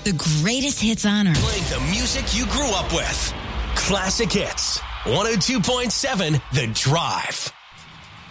The greatest hits on Earth. Playing the music you grew up with. Classic Hits. 102.7 The Drive.